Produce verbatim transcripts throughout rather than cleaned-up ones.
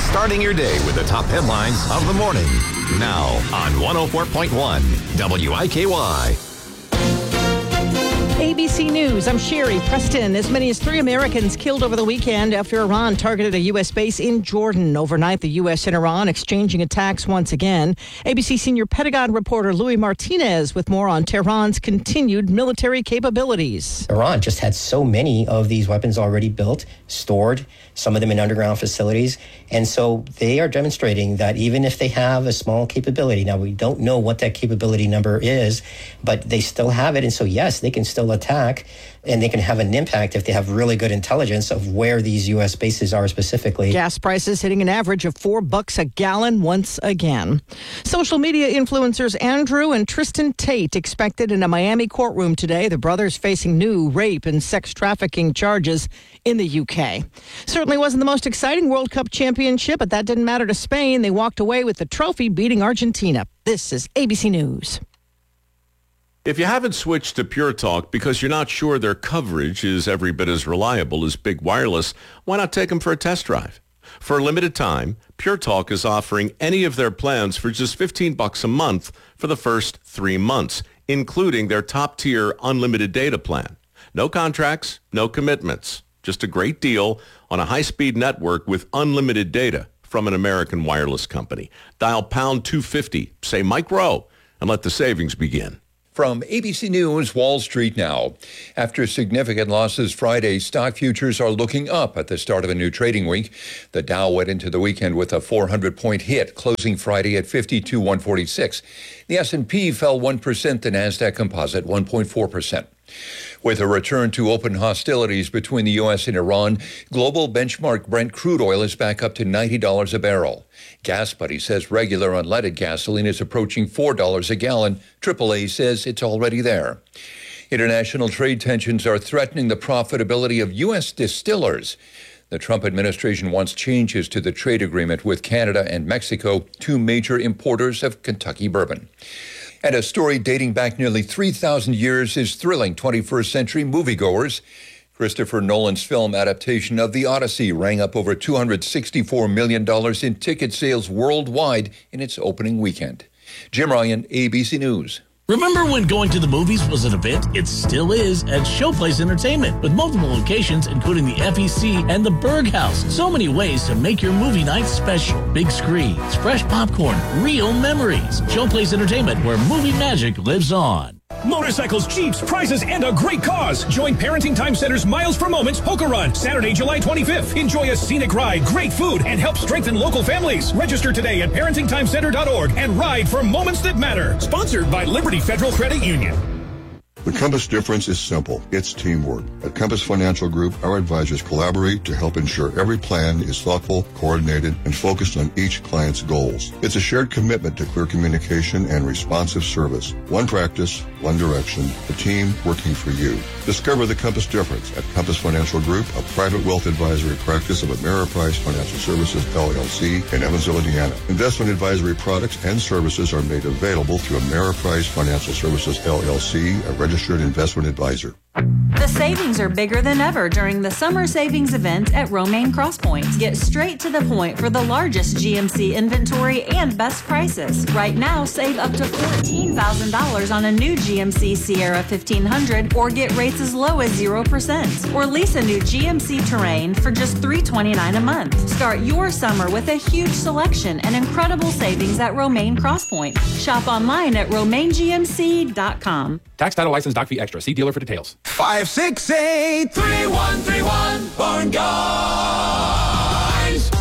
Starting your day with the top headlines of the morning. Now on one oh four point one W I K Y. A B C News, I'm Sherry Preston. As many as three Americans killed over the weekend after Iran targeted a U S base in Jordan. Overnight, the U S and Iran exchanging attacks once again. A B C senior Pentagon reporter Louis Martinez with more on Tehran's continued military capabilities. Iran just had so many of these weapons already built, stored, some of them in underground facilities. And so they are demonstrating that even if they have a small capability, now we don't know what that capability number is, but they still have it. And so, yes, they can still attack, and they can have an impact if they have really good intelligence of where these U S bases are specifically. Gas prices hitting an average of four bucks a gallon once again. Social media influencers Andrew and Tristan Tate expected in a Miami courtroom today. The brothers facing new rape and sex trafficking charges in the U K. Certainly wasn't the most exciting World Cup championship, but that didn't matter to Spain. They walked away with the trophy, beating Argentina. This is A B C News. If you haven't switched to Pure Talk because you're not sure their coverage is every bit as reliable as Big Wireless, why not take them for a test drive? For a limited time, Pure Talk is offering any of their plans for just fifteen bucks a month for the first three months, including their top-tier unlimited data plan. No contracts, no commitments. Just a great deal on a high-speed network with unlimited data from an American wireless company. Dial pound two fifty, say Mike Rowe, and let the savings begin. From A B C News, Wall Street now. After significant losses Friday, stock futures are looking up at the start of a new trading week. The Dow went into the weekend with a four hundred point hit, closing Friday at fifty-two one forty-six. The S and P fell one percent, the NASDAQ Composite one point four percent. With a return to open hostilities between the U S and Iran, global benchmark Brent crude oil is back up to ninety dollars a barrel. Gas Buddy says regular unleaded gasoline is approaching four dollars a gallon. triple A says it's already there. International trade tensions are threatening the profitability of U S distillers. The Trump administration wants changes to the trade agreement with Canada and Mexico, two major importers of Kentucky bourbon. And a story dating back nearly three thousand years is thrilling twenty-first century moviegoers. Christopher Nolan's film adaptation of The Odyssey rang up over two hundred sixty-four million dollars in ticket sales worldwide in its opening weekend. Jim Ryan, A B C News. Remember when going to the movies was an event? It still is at Showplace Entertainment, with multiple locations, including the F E C and the Berg House. So many ways to make your movie night special. Big screens, fresh popcorn, real memories. Showplace Entertainment, where movie magic lives on. Motorcycles, Jeeps, prizes, and a great cause. Join Parenting Time Center's Miles for Moments Polka Run, Saturday, July twenty-fifth. Enjoy a scenic ride, great food, and help strengthen local families. Register today at parenting time center dot org and ride for moments that matter. Sponsored by Liberty Federal Credit Union. The Compass difference is simple. It's teamwork. At Compass Financial Group, our advisors collaborate to help ensure every plan is thoughtful, coordinated, and focused on each client's goals. It's a shared commitment to clear communication and responsive service. One practice, one direction, a team working for you. Discover the Compass difference at Compass Financial Group, a private wealth advisory practice of Ameriprise Financial Services, L L C, in Evansville, Indiana. Investment advisory products and services are made available through Ameriprise Financial Services, L L C, a registered investment advisor. The savings are bigger than ever during the summer savings event at Romaine Crosspoint. Get straight to the point for the largest G M C inventory and best prices. Right now, save up to fourteen thousand dollars on a new G M C Sierra fifteen hundred or get rates as low as zero percent. Or lease a new G M C Terrain for just three hundred twenty-nine dollars a month. Start your summer with a huge selection and incredible savings at Romaine Crosspoint. Shop online at romaine g m c dot com. Tax, title, license, doc fee extra. See dealer for details. Five six eight three one three one Barn Guys.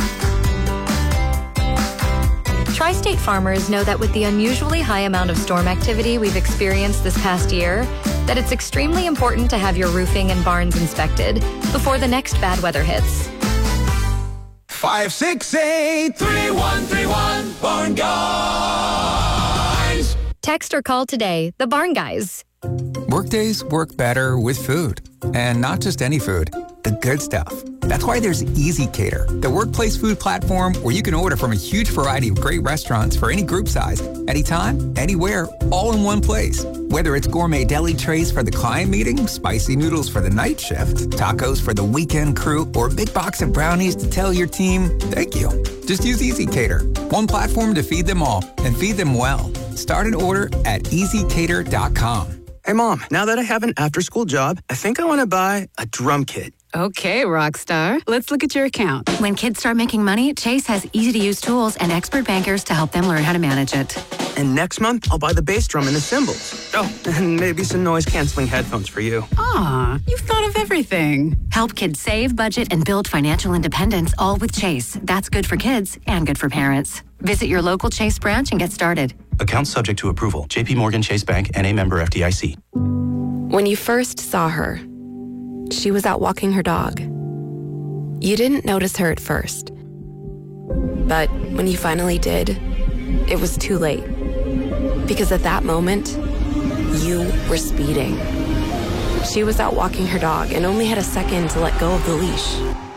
Tri-State farmers know that with the unusually high amount of storm activity we've experienced this past year, that it's extremely important to have your roofing and barns inspected before the next bad weather hits. Five six eight three one three one Barn Guys. Text or call today, the Barn Guys. Workdays work better with food, and not just any food. the good stuff. That's why there's Easy Cater, the workplace food platform where you can order from a huge variety of great restaurants for any group size, anytime, anywhere, all in one place. Whether it's gourmet deli trays for the client meeting, spicy noodles for the night shift, tacos for the weekend crew, or a big box of brownies to tell your team, thank you. Just use Easy Cater, one platform to feed them all, and feed them well. Start an order at easy cater dot com. Hey, Mom, now that I have an after-school job, I think I want to buy a drum kit. Okay, Rockstar. Let's look at your account. When kids start making money, Chase has easy-to-use tools and expert bankers to help them learn how to manage it. And next month, I'll buy the bass drum and the cymbals. Oh, and maybe some noise-canceling headphones for you. Aw, you've thought of everything. Help kids save, budget, and build financial independence, all with Chase. That's good for kids and good for parents. Visit your local Chase branch and get started. Account subject to approval. J P Morgan Chase Bank, N A member F D I C. When you first saw her, she was out walking her dog. You didn't notice her at first. But when you finally did, it was too late. Because at that moment, you were speeding. She was out walking her dog and only had a second to let go of the leash.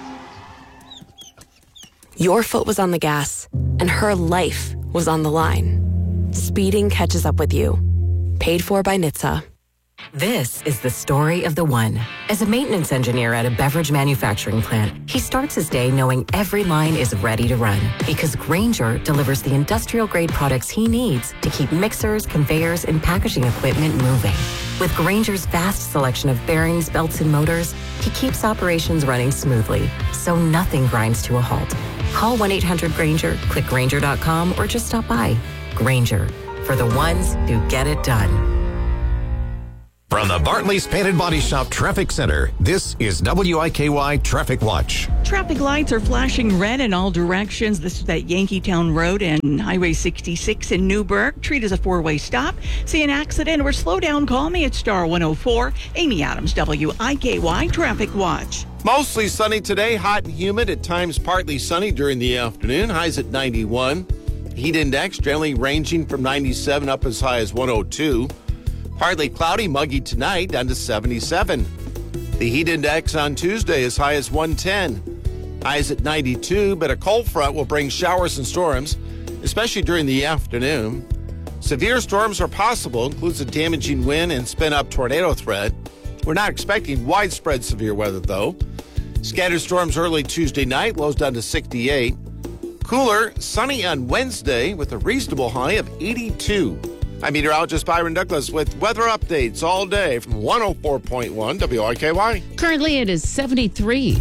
Your foot was on the gas, and her life was on the line. Speeding catches up with you. Paid for by N H T S A. This is the story of the one. As a maintenance engineer at a beverage manufacturing plant, he starts his day knowing every line is ready to run because Grainger delivers the industrial-grade products he needs to keep mixers, conveyors, and packaging equipment moving. With Grainger's vast selection of bearings, belts, and motors, he keeps operations running smoothly, so nothing grinds to a halt. Call one eight hundred Grainger, click Grainger dot com, or just stop by. Grainger, for the ones who get it done. From the Bartley's Painted Body Shop Traffic Center, this is W I K Y Traffic Watch. Traffic lights are flashing red in all directions. This is that Yankeetown Road and Highway sixty-six in Newburgh. Treat as a four-way stop. See an accident or slow down, call me at Star one oh four. Amy Adams, W I K Y Traffic Watch. Mostly sunny today, hot and humid, at times partly sunny during the afternoon. Highs at ninety-one. Heat index generally ranging from ninety-seven up as high as one oh two. Partly cloudy, muggy tonight, down to seventy-seven. The heat index on Tuesday as high as one ten. Highs at ninety-two, but a cold front will bring showers and storms, especially during the afternoon. Severe storms are possible, includes a damaging wind and spin-up tornado threat. We're not expecting widespread severe weather, though. Scattered storms early Tuesday night, lows down to sixty-eight. Cooler, sunny on Wednesday with a reasonable high of eighty-two. I'm meteorologist Byron Douglas with weather updates all day from one oh four point one W I K Y. Currently it is seventy-three.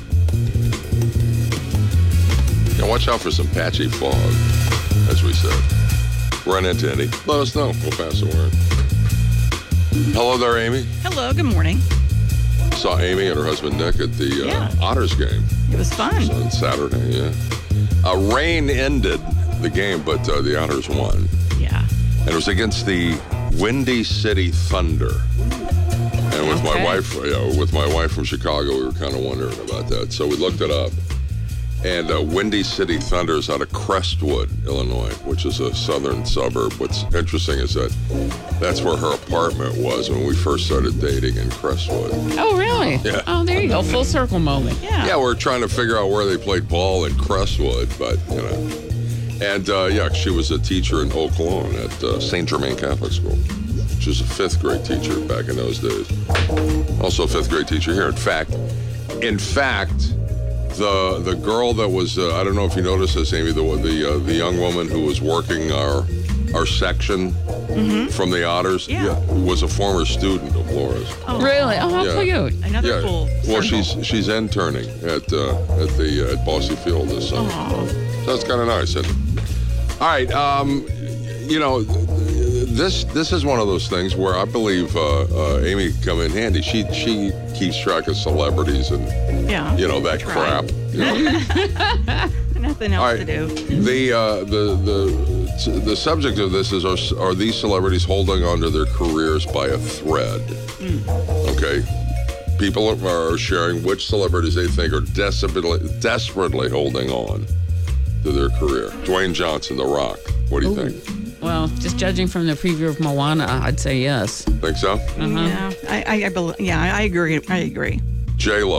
Now watch out for some patchy fog, as we said. Run into any. Let us know. We'll pass the word. Hello there, Amy. Hello, good morning. Saw Amy and her husband Nick at the uh, Yeah. Otters game. It was fun. On Saturday, yeah. Uh, rain ended the game, but uh, the Otters won. Yeah. And it was against the Windy City Thunder. And with Okay. my wife, you know, with my wife from Chicago, we were kind of wondering about that. So we looked it up. And uh, Windy City Thunder is out of Crestwood, Illinois, which is a southern suburb. What's interesting is that that's where her apartment was when we first started dating in Crestwood. Oh, really? Yeah. Oh, there you go. Full circle moment. Yeah. Yeah, we're trying to figure out where they played ball in Crestwood, but, you know. And, uh, yeah, she was a teacher in Eau Cologne at uh, Saint Germain Catholic School. She was a fifth grade teacher back in those days. Also a fifth grade teacher here. In fact, in fact, the the girl that was, uh, I don't know if you noticed this, Amy, the the uh, the young woman who was working our our section Mm-hmm. from the Otters, Yeah. was a former student of Laura's. Oh. Really? Oh, how Yeah. cute. Another Yeah. full Well, circle. she's she's interning at uh, at the uh, at Bossy Field this summer. Aw. So that's kind of nice. And, all right, um, you know, this this is one of those things where I believe uh, uh, Amy can come in handy. She she keeps track of celebrities and Yeah. you know that Try. crap. You know? Nothing else All right. to do. The uh, the the the subject of this is are, are these celebrities holding onto their careers by a thread? Okay, people are sharing which celebrities they think are desperately desperately holding on to their career. Dwayne Johnson, The Rock. What do you Ooh. think? Well, just judging from the preview of Moana, I'd say yes. Think so? Uh-huh. Yeah, I, I, I bel yeah, I agree. I agree. J Lo.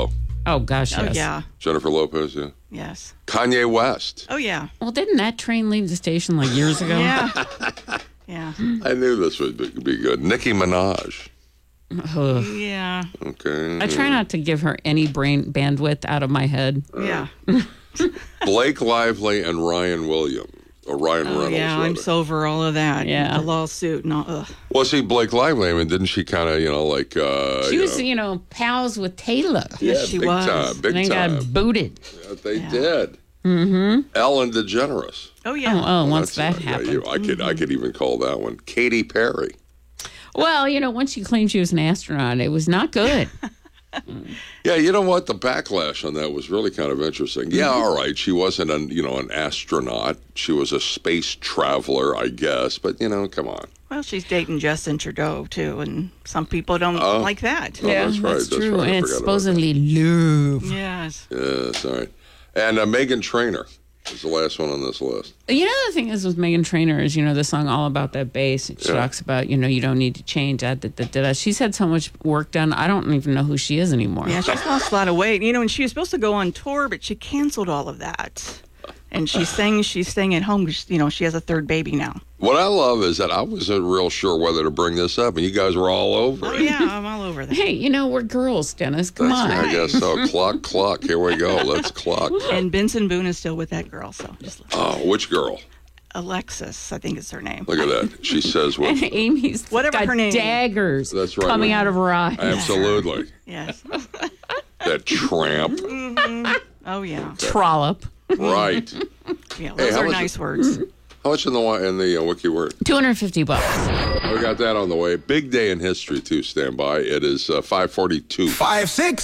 Oh, gosh, Oh, yes. yeah. Jennifer Lopez, yeah. Yes. Kanye West. Oh, yeah. Well, didn't that train leave the station like years ago? Yeah. Yeah. I knew this would be, be good. Nicki Minaj. Ugh. Yeah. Okay. I try not to give her any brain bandwidth out of my head. Yeah. Blake Lively and Ryan Williams. Or Ryan Oh, Reynolds. yeah, rather. I'm so over all of that. Yeah. The lawsuit and all. Ugh. Well, see, Blake Lively, I mean, didn't she kind of, you know, like. Uh, She you was, know, you know, pals with Taylor. yeah, Yes, she big was. time. Big and then time. got booted. Yeah, they did. Mm-hmm. Ellen DeGeneres. Oh, yeah. Oh, oh once That's, that uh, happened. Yeah, you, I could, I could even call that one Katy Perry. Well, you know, once she claimed she was an astronaut, it was not good. Yeah, you know what? The backlash on that was really kind of interesting. Yeah, all right, she wasn't an, you know, an astronaut. She was a space traveler, I guess. But you know, come on. Well, she's dating Justin Trudeau, too, and some people don't Oh. like that. Oh, yeah, that's right, that's that's true. right. I And it's forgot about supposedly love. Yes. Yes, all right. And uh, Meghan Trainor is the last one on this list. You know, the thing is with Meghan Trainor is, you know, the song All About That Bass. She Yeah. talks about, you know, you don't need to change that. Da, da, da, da. She's had so much work done. I don't even know who she is anymore. Yeah, she's lost a lot of weight. You know, and she was supposed to go on tour, but she canceled all of that. And she's saying she's staying at home because, you know, she has a third baby now. What I love is that I wasn't real sure whether to bring this up, and you guys were all over Oh, it. yeah, I'm all over that. Hey, you know, we're girls, Dennis. Come That's- on. I guess so. Clock, clock. Here we go. Let's clock. And Benson Boone is still with that girl, so just Oh, which girl? Alexis, I think is her name. Look at that. She says what? And Amy's Whatever got her name. daggers That's right. coming out of her eyes. Absolutely. Yes. That tramp. hmm Oh, yeah. Trollop. Right. Yeah, Hey, those how are much- nice words. How much in the wi- in the uh, wiki word? two hundred fifty bucks. We got that on the way. Big day in history, too. Stand by. It is uh, five forty-two. Five, six,